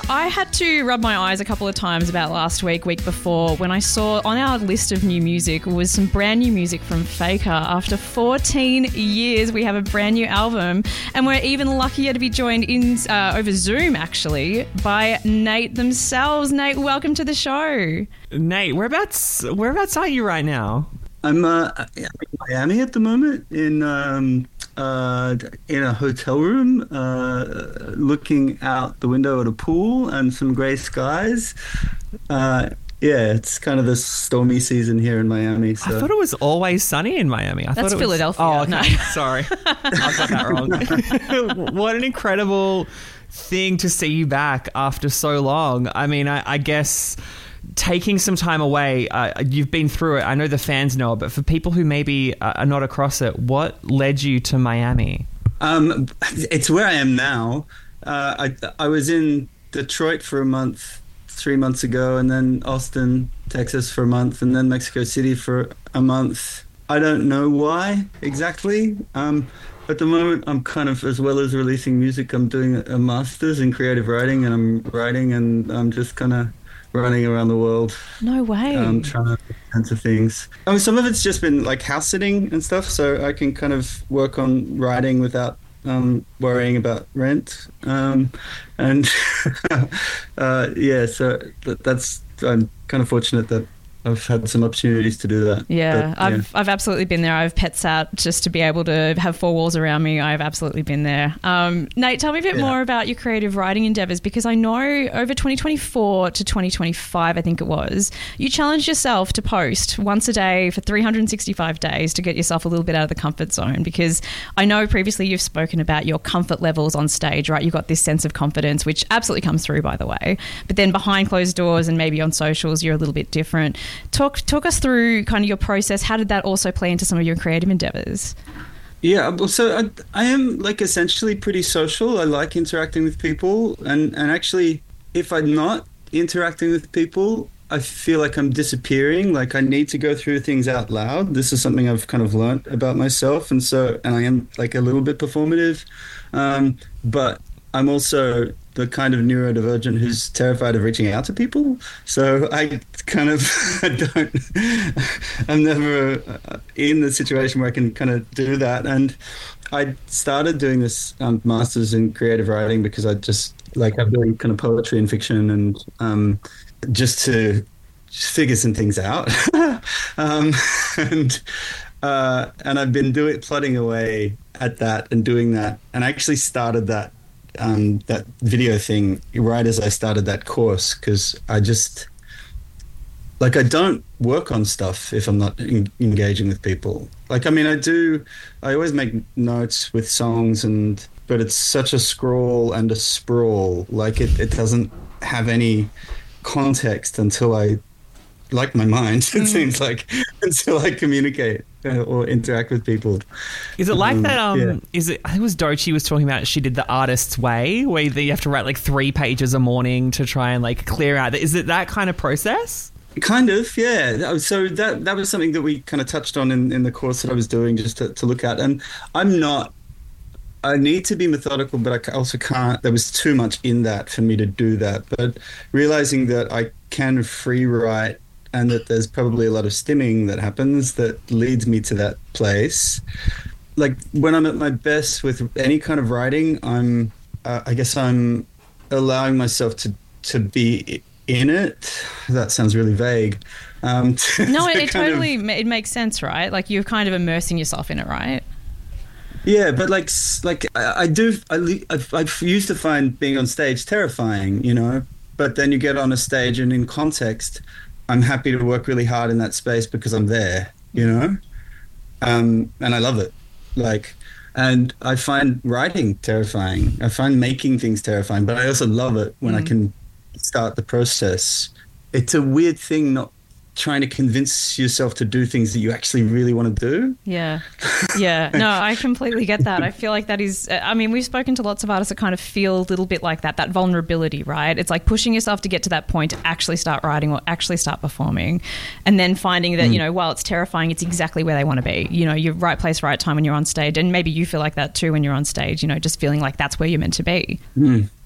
I had to rub my eyes a couple of times about last week before, when I saw on our list of new music was some brand new music from Faker. After 14 years, we have a brand new album, and we're even luckier to be joined in over Zoom, actually, by Nate themselves. Nate, welcome to the show. Nate, whereabouts are you right now? I'm in Miami at the moment, in a hotel room, looking out the window at a pool and some grey skies. It's kind of the stormy season here in Miami. So. I thought it was always sunny in Miami. That's Philadelphia. Oh, okay. No. Sorry. I got that wrong. What an incredible thing to see you back after so long. I mean, I guess taking some time away, you've been through it. I know the fans know it, but for people who maybe are not across it, what led you to Miami? It's where I am now. I was in Detroit for a month 3 months ago, and then Austin, Texas for a month, and then Mexico City for a month. I don't know why exactly. At the moment, I'm kind of, as well as releasing music, I'm doing a master's in creative writing, and I'm writing, and I'm just kind of running around the world. No way. Trying to answer things. I mean, some of it's just been like house sitting and stuff, so I can kind of work on writing without worrying about rent. So that's, I'm kind of fortunate that I've had some opportunities to do that. Yeah, I've absolutely been there. I've pet sat just to be able to have four walls around me. I've absolutely been there. Nate, tell me a bit more about your creative writing endeavours, because I know over 2024 to 2025, I think it was, you challenged yourself to post once a day for 365 days to get yourself a little bit out of the comfort zone, because I know previously you've spoken about your comfort levels on stage, right? You've got this sense of confidence, which absolutely comes through, by the way. But then behind closed doors and maybe on socials, you're a little bit different. Talk us through kind of your process. How did that also play into some of your creative endeavors? Yeah, so I am like essentially pretty social. I like interacting with people, and actually, if I'm not interacting with people, I feel like I'm disappearing. Like I need to go through things out loud. This is something I've kind of learnt about myself, and I am like a little bit performative, but I'm also the kind of neurodivergent who's terrified of reaching out to people. So I kind of I'm never in the situation where I can kind of do that. And I started doing this master's in creative writing because I just like, I'm doing kind of poetry and fiction, and just to figure some things out. And I've been plodding away at that and doing that. And I actually started that video thing right as I started that course, because I just like, I don't work on stuff if I'm not engaging with people. Like, I mean, I always make notes with songs, but it's such a scroll and a sprawl. Like it doesn't have any context until I, like my mind, it seems like, until I communicate or interact with people. Is it like that? Is it? I think it was Doechii was talking about. She did the artist's way, where you have to write like 3 pages a morning to try and like clear out. Is it that kind of process? Kind of, yeah. So that was something that we kind of touched on in the course that I was doing, just to look at. And I need to be methodical, but I also can't. There was too much in that for me to do that. But realizing that I can free write, and that there's probably a lot of stimming that happens that leads me to that place. Like when I'm at my best with any kind of writing, I guess I'm allowing myself to be in it. That sounds really vague. No, it makes sense, right? Like you're kind of immersing yourself in it, right? Yeah, but like I used to find being on stage terrifying, you know. But then you get on a stage, and in context, I'm happy to work really hard in that space because I'm there, you know? And I love it. Like, and I find writing terrifying. I find making things terrifying, but I also love it when I can start the process. It's a weird thing not trying to convince yourself to do things that you actually really want to do. Yeah. No, I completely get that. I feel like that is, I mean, we've spoken to lots of artists that kind of feel a little bit like that vulnerability, right? It's like pushing yourself to get to that point to actually start writing or actually start performing, and then finding that, you know, while it's terrifying, it's exactly where they want to be. You know, you're right place, right time when you're on stage, and maybe you feel like that too when you're on stage, you know, just feeling like that's where you're meant to be.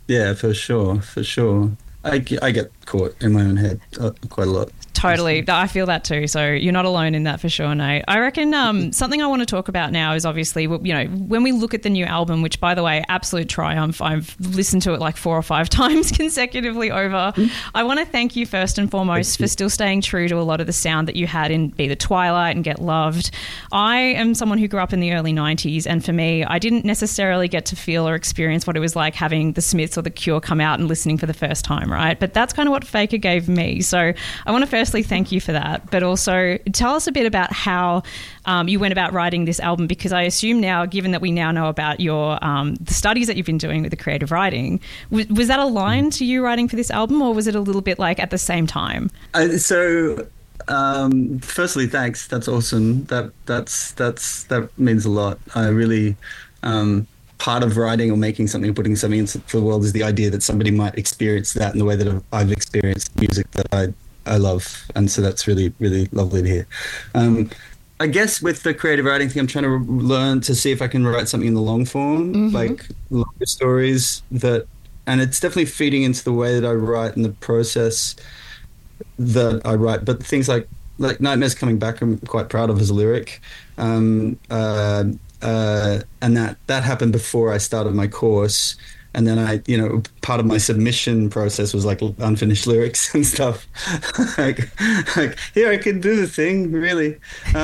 Yeah, for sure, for sure. I get caught in my own head quite a lot. Totally. I feel that too. So you're not alone in that for sure, Nate. I reckon something I want to talk about now is obviously, you know, when we look at the new album, which, by the way, absolute triumph. I've listened to it like 4 or 5 times consecutively over. I want to thank you first and foremost for still staying true to a lot of the sound that you had in Be the Twilight and Get Loved. I am someone who grew up in the early 90s, and for me, I didn't necessarily get to feel or experience what it was like having the Smiths or the Cure come out and listening for the first time, right? But that's kind of what Faker gave me. So I want to firstly thank you for that, but also tell us a bit about how you went about writing this album, because I assume now, given that we now know about your the studies that you've been doing with the creative writing, was that aligned to you writing for this album, or was it a little bit like at the same time? Firstly, thanks. That's awesome. That means a lot. I really part of writing or making something, putting something into the world, is the idea that somebody might experience that in the way that I've experienced music that I love, and so that's really, really lovely to hear. I guess with the creative writing thing, I'm trying to learn to see if I can write something in the long form, like longer stories and it's definitely feeding into the way that I write and the process that I write. But things like Nightmares Coming Back, I'm quite proud of as a lyric. And that happened before I started my course. And then part of my submission process was like unfinished lyrics and stuff. like here, I can do the thing, really.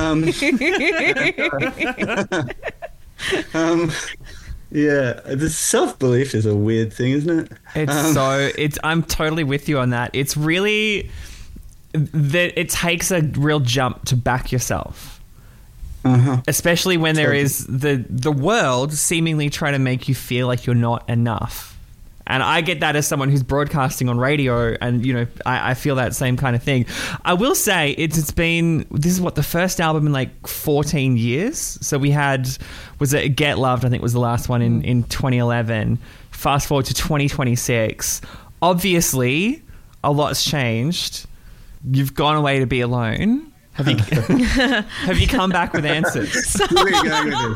Yeah, the self-belief is a weird thing, isn't it? I'm totally with you on that. It's really that it takes a real jump to back yourself. Especially when there is the world seemingly trying to make you feel like you're not enough. And I get that as someone who's broadcasting on radio, and I feel that same kind of thing. I will say this is the first album in like 14 years. So we had, was it Get Loved, I think was the last one in 2011. Fast forward to 2026. Obviously, a lot's changed. You've gone away to be alone. Have you come back with answers? Where are you going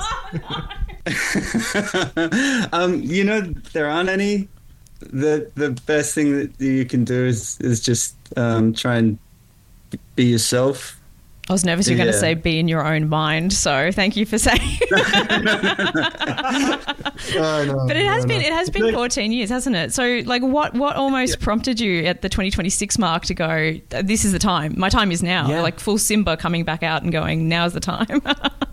with this? There aren't any. The best thing that you can do is just try and be yourself. I was nervous you were going to say be in your own mind, so thank you for saying. But it has been 14 years, hasn't it? So like what almost prompted you at the 2026 mark to go, this is the time. My time is now. Yeah. Like full Simba coming back out and going, now's the time.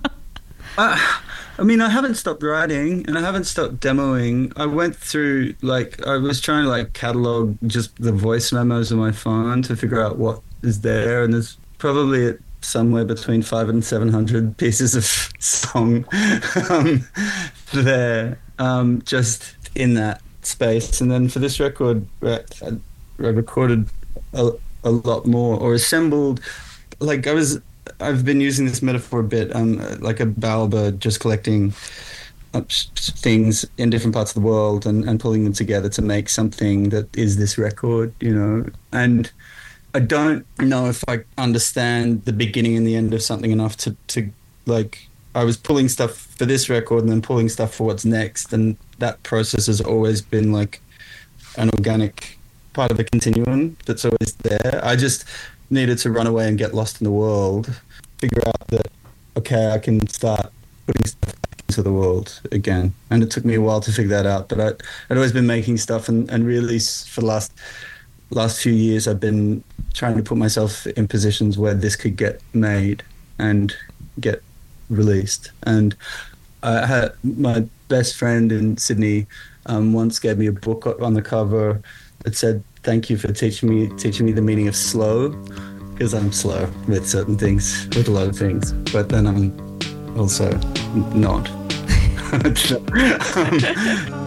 I mean, I haven't stopped writing and I haven't stopped demoing. I went through, I was trying to catalog just the voice memos on my phone to figure out what is there, and there's probably somewhere between 500 and 700 pieces of song there, just in that space. And then for this record, I recorded a lot more, or assembled. I've been using this metaphor a bit, like a bowerbird, just collecting things in different parts of the world and pulling them together to make something that is this record, and I don't know if I understand the beginning and the end of something enough to I was pulling stuff for this record and then pulling stuff for what's next, and that process has always been like an organic part of the continuum that's always there. I just needed to run away and get lost in the world, figure out that, okay, I can start putting stuff back into the world again. And it took me a while to figure that out, but I'd always been making stuff, and really for the last few years I've been trying to put myself in positions where this could get made and get released. And I had my best friend in Sydney once gave me a book on the cover that said, "Thank you for teaching me the meaning of slow," because I'm slow with certain things, with a lot of things, but then I'm also not.